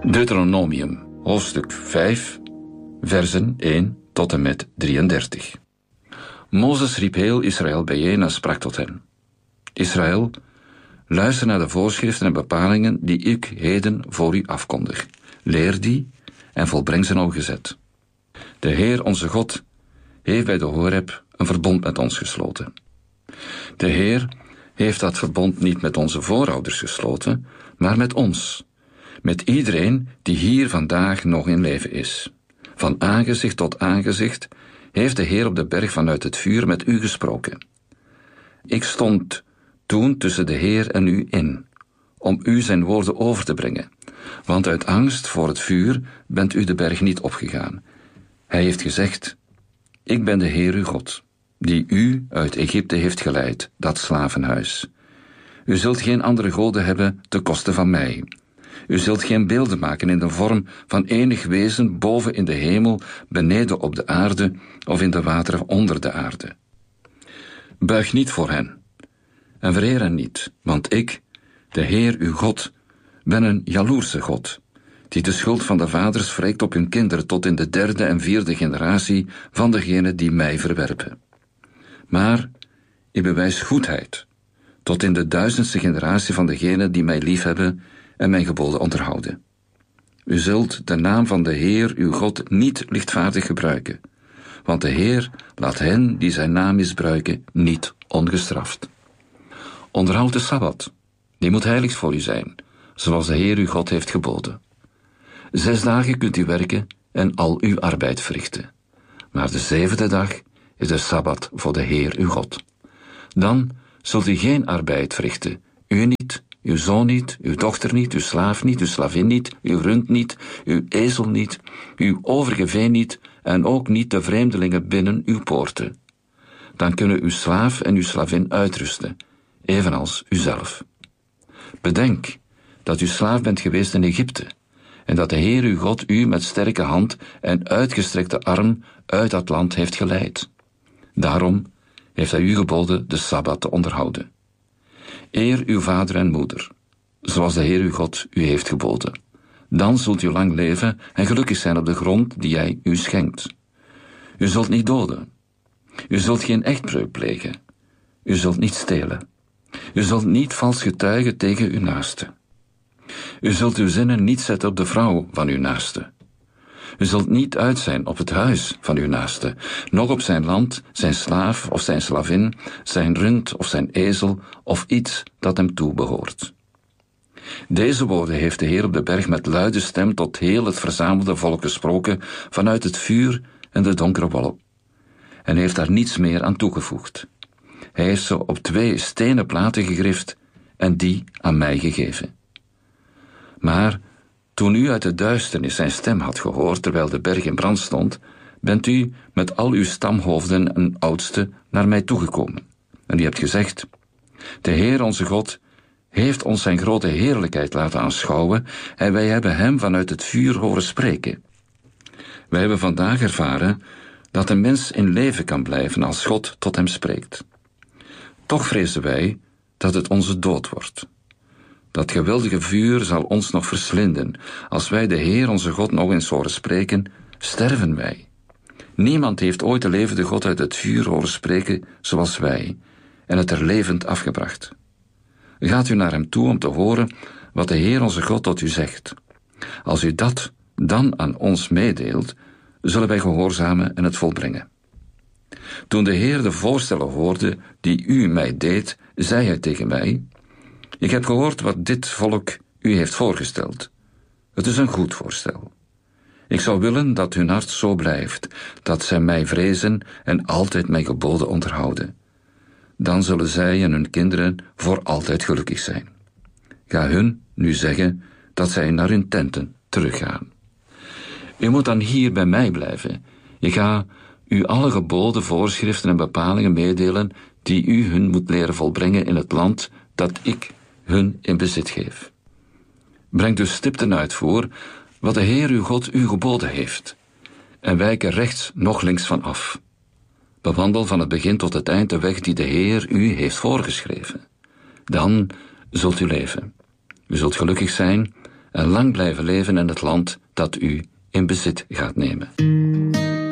Deuteronomium, hoofdstuk 5, versen 1 tot en met 33. Mozes riep heel Israël bijeen en sprak tot hen. Israël, luister naar de voorschriften en bepalingen die ik heden voor u afkondig. Leer die en volbreng ze nauwgezet. De Heer, onze God, heeft bij de Horeb een verbond met ons gesloten. De Heer heeft dat verbond niet met onze voorouders gesloten, maar met ons, met iedereen die hier vandaag nog in leven is. Van aangezicht tot aangezicht heeft de Heer op de berg vanuit het vuur met u gesproken. Ik stond toen tussen de Heer en u in, om u zijn woorden over te brengen, want uit angst voor het vuur bent u de berg niet opgegaan. Hij heeft gezegd, ik ben de Heer uw God, die u uit Egypte heeft geleid, dat slavenhuis. U zult geen andere goden hebben ten koste van mij. U zult geen beelden maken in de vorm van enig wezen boven in de hemel, beneden op de aarde of in de wateren onder de aarde. Buig niet voor hen en vereer hen niet, want ik, de Heer uw God, ben een jaloerse God, die de schuld van de vaders wreekt op hun kinderen tot in de 3e en 4e generatie van degenen die mij verwerpen. Maar ik bewijs goedheid tot in de 1000ste generatie van degenen die mij liefhebben en mijn geboden onderhouden. U zult de naam van de Heer uw God niet lichtvaardig gebruiken, want de Heer laat hen die zijn naam misbruiken niet ongestraft. Onderhoud de Sabbat, die moet heilig voor u zijn, zoals de Heer uw God heeft geboden. 6 dagen kunt u werken en al uw arbeid verrichten, maar de 7e dag is de Sabbat voor de Heer uw God. Dan zult u geen arbeid verrichten, u niet, uw zoon niet, uw dochter niet, uw slaaf niet, uw slavin niet, uw rund niet, uw ezel niet, uw overige vee niet en ook niet de vreemdelingen binnen uw poorten. Dan kunnen uw slaaf en uw slavin uitrusten, evenals uzelf. Bedenk dat u slaaf bent geweest in Egypte en dat de Heer uw God u met sterke hand en uitgestrekte arm uit dat land heeft geleid. Daarom heeft hij u geboden de Sabbat te onderhouden. Eer uw vader en moeder, zoals de Heer uw God u heeft geboden. Dan zult u lang leven en gelukkig zijn op de grond die hij u schenkt. U zult niet doden. U zult geen echtbreuk plegen. U zult niet stelen. U zult niet vals getuigen tegen uw naaste. U zult uw zinnen niet zetten op de vrouw van uw naaste. U zult niet uit zijn op het huis van uw naaste, noch op zijn land, zijn slaaf of zijn slavin, zijn rund of zijn ezel of iets dat hem toebehoort. Deze woorden heeft de Heer op de berg met luide stem tot heel het verzamelde volk gesproken vanuit het vuur en de donkere wolk, en heeft daar niets meer aan toegevoegd. Hij heeft ze op 2 stenen platen gegrift en die aan mij gegeven. Maar toen u uit de duisternis zijn stem had gehoord terwijl de berg in brand stond, bent u met al uw stamhoofden en oudsten naar mij toegekomen. En u hebt gezegd, de Heer onze God heeft ons zijn grote heerlijkheid laten aanschouwen en wij hebben hem vanuit het vuur horen spreken. Wij hebben vandaag ervaren dat een mens in leven kan blijven als God tot hem spreekt. Toch vrezen wij dat het onze dood wordt. Dat geweldige vuur zal ons nog verslinden. Als wij de Heer onze God nog eens horen spreken, sterven wij. Niemand heeft ooit de levende God uit het vuur horen spreken zoals wij, en het er levend afgebracht. Gaat u naar hem toe om te horen wat de Heer onze God tot u zegt. Als u dat dan aan ons meedeelt, zullen wij gehoorzamen en het volbrengen. Toen de Heer de voorstellen hoorde die u mij deed, zei hij tegen mij, ik heb gehoord wat dit volk u heeft voorgesteld. Het is een goed voorstel. Ik zou willen dat hun hart zo blijft, dat zij mij vrezen en altijd mijn geboden onderhouden. Dan zullen zij en hun kinderen voor altijd gelukkig zijn. Ga hun nu zeggen dat zij naar hun tenten teruggaan. U moet dan hier bij mij blijven. Ik ga u alle geboden, voorschriften en bepalingen meedelen die u hun moet leren volbrengen in het land dat ik hun in bezit geef. Breng dus stipt ten uitvoer wat de Heer uw God u geboden heeft, en wijk er rechts noch links van af. Bewandel van het begin tot het eind de weg die de Heer u heeft voorgeschreven. Dan zult u leven. U zult gelukkig zijn en lang blijven leven in het land dat u in bezit gaat nemen.